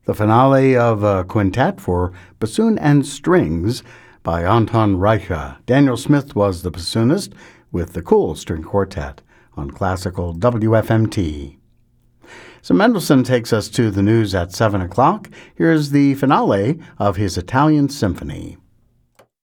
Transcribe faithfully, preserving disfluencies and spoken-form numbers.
the finale of a quintet for bassoon and strings by Anton Reicha. Daniel Smith was the bassoonist with the Cool String Quartet on classical W F M T. So Mendelssohn takes us to the news at seven o'clock. Here's the finale of his Italian Symphony.